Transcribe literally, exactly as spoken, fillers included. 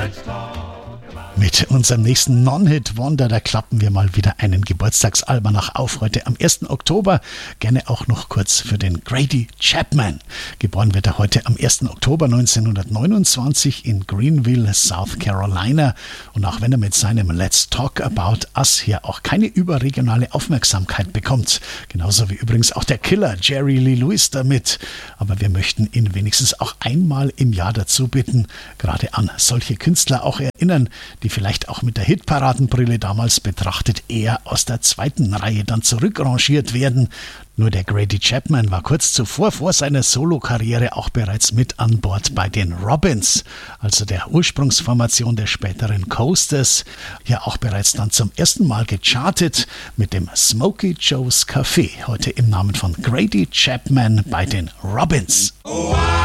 Mit unserem nächsten Non-Hit-Wonder, da klappen wir mal wieder einen Geburtstagsalmanach auf. Heute am ersten Oktober, gerne auch noch kurz für den Grady Chapman. Geboren wird er heute am ersten Oktober neunzehnhundertneunundzwanzig in Greenville, South Carolina. Und auch wenn er mit seinem Let's Talk About Us hier auch keine überregionale Aufmerksamkeit bekommt, genauso wie übrigens auch der Killer Jerry Lee Lewis damit, aber wir möchten ihn wenigstens auch einmal im Jahr dazu bitten, gerade an solche Künstler auch erinnern, die vielleicht auch mit der Hitparadenbrille damals betrachtet eher aus der zweiten Reihe dann zurückrangiert werden. Nur der Grady Chapman war kurz zuvor, vor seiner Solokarriere, auch bereits mit an Bord bei den Robins, also der Ursprungsformation der späteren Coasters, ja auch bereits dann zum ersten Mal gechartet mit dem Smokey Joe's Café, heute im Namen von Grady Chapman bei den Robins.